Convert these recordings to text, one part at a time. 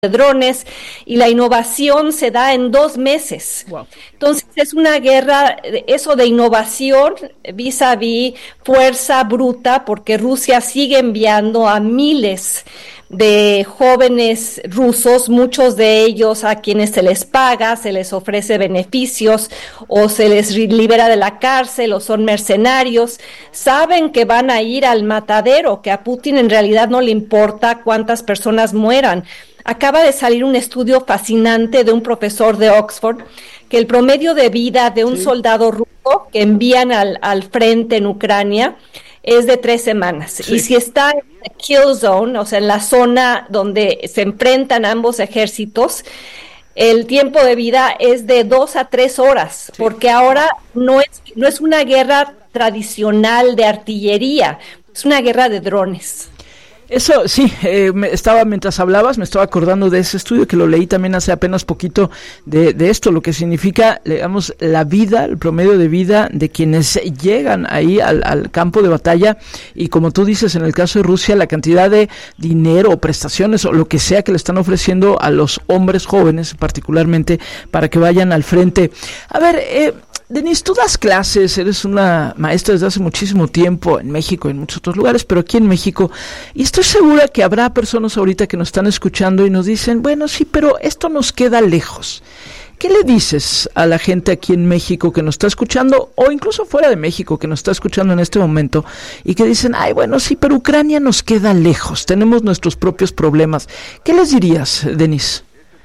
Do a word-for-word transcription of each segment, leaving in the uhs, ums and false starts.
de drones, y la innovación se da en dos meses. Wow. Entonces es una guerra, eso de innovación vis a vis fuerza bruta, porque Rusia sigue enviando a miles de jóvenes rusos, muchos de ellos a quienes se les paga, se les ofrece beneficios o se les libera de la cárcel o son mercenarios, saben que van a ir al matadero, que a Putin en realidad no le importa cuántas personas mueran. Acaba de salir un estudio fascinante de un profesor de Oxford, que el promedio de vida de un sí. soldado ruso que envían al, al frente en Ucrania es de tres semanas. Sí. Y si está en la kill zone, o sea, en la zona donde se enfrentan ambos ejércitos, el tiempo de vida es de dos a tres horas, sí. porque ahora no es, no es una guerra tradicional de artillería, es una guerra de drones. Eso sí, eh, me estaba mientras hablabas, me estaba acordando de ese estudio que lo leí también hace apenas poquito de, de esto, lo que significa, digamos, la vida, el promedio de vida de quienes llegan ahí al, al campo de batalla, y como tú dices, en el caso de Rusia, la cantidad de dinero o prestaciones o lo que sea que le están ofreciendo a los hombres jóvenes, particularmente, para que vayan al frente. A ver, eh, Denise, tú das clases, eres una maestra desde hace muchísimo tiempo en México y en muchos otros lugares, pero aquí en México, y estoy segura que habrá personas ahorita que nos están escuchando y nos dicen, bueno, sí, pero esto nos queda lejos. ¿Qué le dices a la gente aquí en México que nos está escuchando, o incluso fuera de México que nos está escuchando en este momento, y que dicen, ay, bueno, sí, pero Ucrania nos queda lejos, tenemos nuestros propios problemas? ¿Qué les dirías, Denise?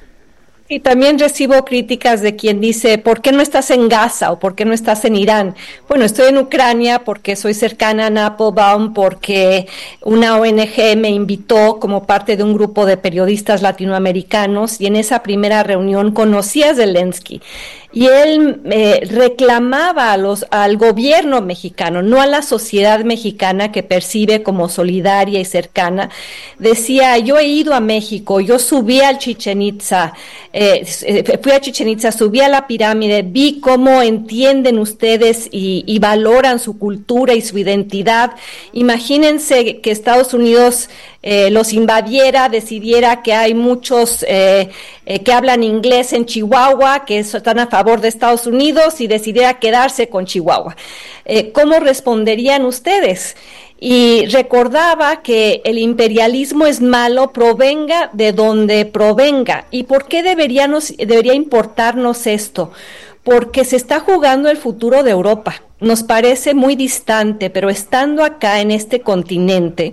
Y también recibo críticas de quien dice, ¿por qué no estás en Gaza o por qué no estás en Irán? Bueno, estoy en Ucrania porque soy cercana a Applebaum, porque una O N G me invitó como parte de un grupo de periodistas latinoamericanos, y en esa primera reunión conocí a Zelensky. Y él eh, reclamaba a los, al gobierno mexicano, no a la sociedad mexicana que percibe como solidaria y cercana. Decía, yo he ido a México, yo subí al Chichén Itzá, eh, fui a Chichén Itzá, subí a la pirámide, vi cómo entienden ustedes y, y valoran su cultura y su identidad. Imagínense que Estados Unidos eh, los invadiera, decidiera que hay muchos eh, eh, que hablan inglés en Chihuahua, que están a favor de Estados Unidos, y decidiera quedarse con Chihuahua. Eh, ¿Cómo responderían ustedes? Y recordaba que el imperialismo es malo, provenga de donde provenga. ¿Y por qué deberíamos, debería importarnos esto? Porque se está jugando el futuro de Europa. Nos parece muy distante, pero estando acá en este continente,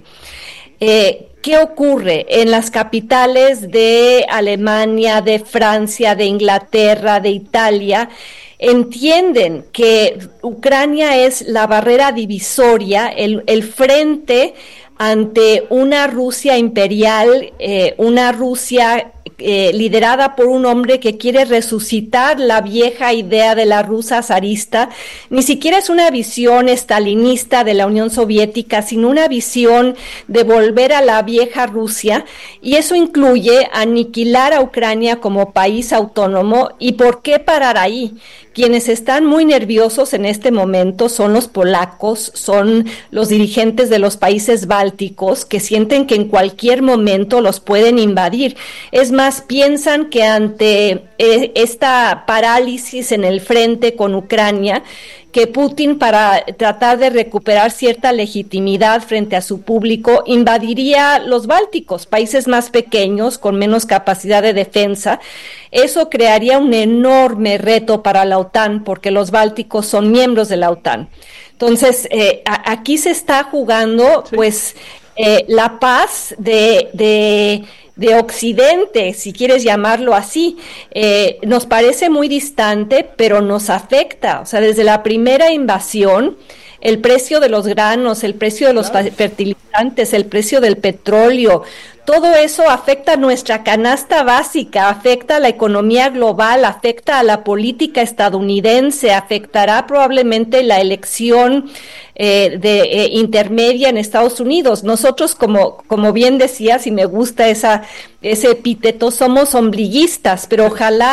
eh, ¿qué ocurre en las capitales de Alemania, de Francia, de Inglaterra, de Italia? Entienden que Ucrania es la barrera divisoria, el, el frente ante una Rusia imperial, eh, una Rusia eh, liderada por un hombre que quiere resucitar la vieja idea de la rusa zarista. Ni siquiera es una visión estalinista de la Unión Soviética, sino una visión de volver a la vieja Rusia, y eso incluye aniquilar a Ucrania como país autónomo. ¿Y por qué parar ahí? Quienes están muy nerviosos en este momento son los polacos, son los dirigentes de los países bálticos, que sienten que en cualquier momento los pueden invadir. Es más, piensan que ante eh, esta parálisis en el frente con Ucrania, que Putin, para tratar de recuperar cierta legitimidad frente a su público, invadiría los bálticos, países más pequeños, con menos capacidad de defensa. Eso crearía un enorme reto para la OTAN, porque los bálticos son miembros de la OTAN. Entonces, eh, a, aquí se está jugando, sí. pues, eh, la paz de... de de Occidente, si quieres llamarlo así. Eh, nos parece muy distante, pero nos afecta. O sea, desde la primera invasión, el precio de los granos, el precio de los claro. fertilizantes, el precio del petróleo, todo eso afecta nuestra canasta básica, afecta a la economía global, afecta a la política estadounidense, afectará probablemente la elección eh, de eh, intermedia en Estados Unidos. Nosotros, como como bien decías, y me gusta esa ese epíteto, somos ombliguistas, pero ojalá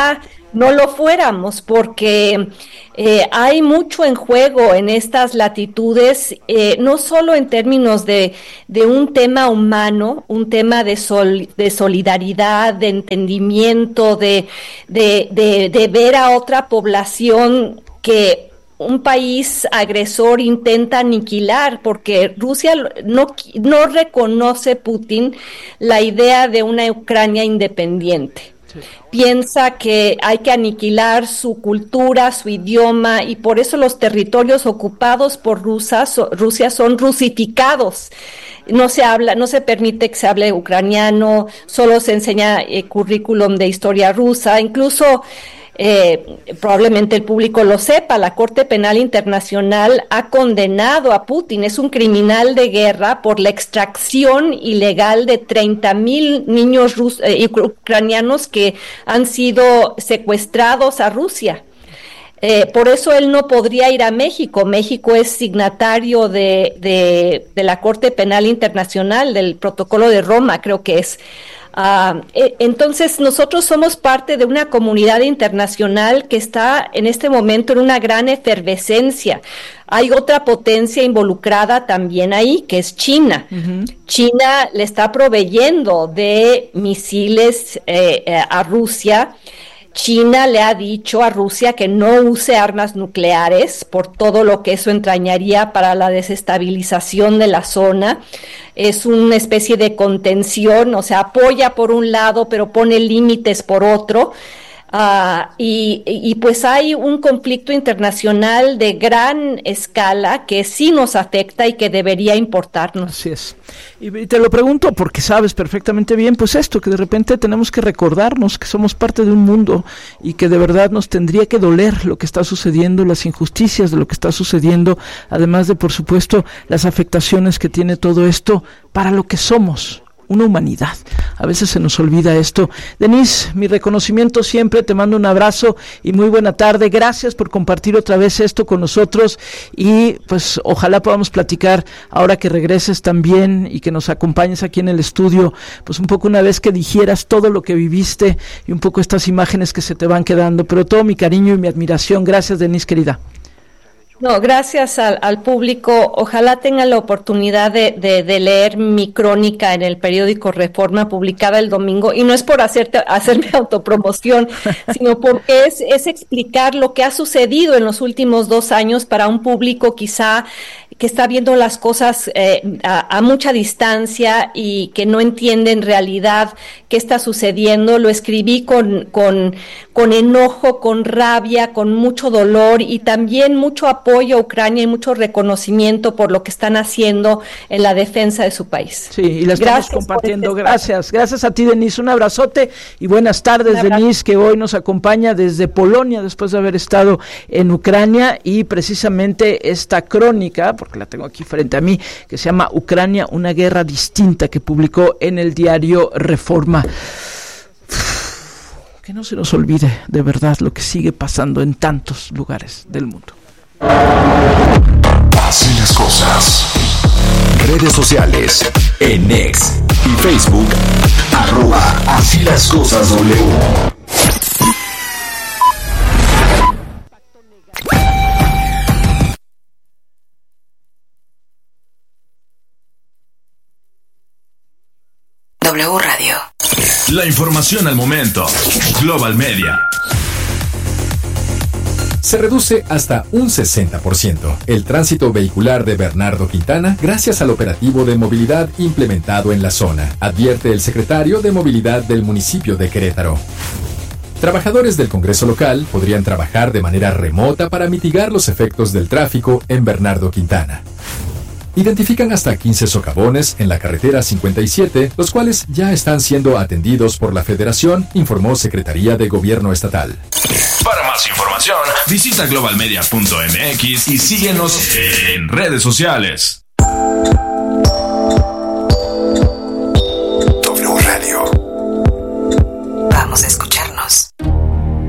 no lo fuéramos, porque eh, hay mucho en juego en estas latitudes, eh, no solo en términos de, de un tema humano, un tema de, sol, de solidaridad, de entendimiento, de, de, de, de ver a otra población que un país agresor intenta aniquilar, porque Rusia no, no reconoce, Putin, la idea de una Ucrania independiente. Sí. Piensa que hay que aniquilar su cultura, su idioma, y por eso los territorios ocupados por Rusia, so, Rusia son rusificados. No se habla, no se permite que se hable ucraniano, solo se enseña eh, currículum de historia rusa, incluso Eh, probablemente el público lo sepa, la Corte Penal Internacional ha condenado a Putin, es un criminal de guerra por la extracción ilegal de treinta mil niños rus- eh, ucranianos que han sido secuestrados a Rusia. Eh, por eso él no podría ir a México. México es signatario de, de, de la Corte Penal Internacional, del Protocolo de Roma, creo que es. Uh, eh, entonces nosotros somos parte de una comunidad internacional que está en este momento en una gran efervescencia. Hay otra potencia involucrada también ahí, que es China. Uh-huh. China le está proveyendo de misiles eh, eh, a Rusia. China le ha dicho a Rusia que no use armas nucleares por todo lo que eso entrañaría para la desestabilización de la zona. Es una especie de contención, o sea, apoya por un lado, pero pone límites por otro. Uh, y, y pues hay un conflicto internacional de gran escala que sí nos afecta y que debería importarnos. Así es. Y te lo pregunto porque sabes perfectamente bien, pues esto, que de repente tenemos que recordarnos que somos parte de un mundo y que de verdad nos tendría que doler lo que está sucediendo, las injusticias de lo que está sucediendo, además de, por supuesto, las afectaciones que tiene todo esto para lo que somos. Una humanidad. A veces se nos olvida esto. Denise, mi reconocimiento siempre, te mando un abrazo y muy buena tarde. Gracias por compartir otra vez esto con nosotros y pues ojalá podamos platicar ahora que regreses también y que nos acompañes aquí en el estudio, pues un poco una vez que digieras todo lo que viviste y un poco estas imágenes que se te van quedando. Pero todo mi cariño y mi admiración. Gracias, Denise, querida. No, gracias al, al público. Ojalá tengan la oportunidad de, de, de leer mi crónica en el periódico Reforma, publicada el domingo, y no es por hacerte, hacerme autopromoción, sino porque es, es explicar lo que ha sucedido en los últimos dos años para un público quizá que está viendo las cosas eh, a, a mucha distancia y que no entiende en realidad qué está sucediendo. Lo escribí con, con, con enojo, con rabia, con mucho dolor y también mucho apoyo a Ucrania y mucho reconocimiento por lo que están haciendo en la defensa de su país. Sí, y la estamos gracias compartiendo. Gracias, gracias a ti, Denise. Un abrazote y buenas tardes, Denise, que hoy nos acompaña desde Polonia después de haber estado en Ucrania, y precisamente esta crónica, porque la tengo aquí frente a mí, que se llama Ucrania, una guerra distinta, que publicó en el diario Reforma. Que no se nos olvide de verdad lo que sigue pasando en tantos lugares del mundo. Así las cosas. Redes sociales, en X y Facebook, arroba Así las cosas W. W Radio. La información al momento. Global Media. Se reduce hasta un sesenta por ciento el tránsito vehicular de Bernardo Quintana gracias al operativo de movilidad implementado en la zona, advierte el secretario de Movilidad del municipio de Querétaro. Trabajadores del Congreso local podrían trabajar de manera remota para mitigar los efectos del tráfico en Bernardo Quintana. Identifican hasta quince socavones en la carretera cincuenta y siete, los cuales ya están siendo atendidos por la Federación, informó Secretaría de Gobierno Estatal. Para más información, visita global media punto m x y síguenos en redes sociales.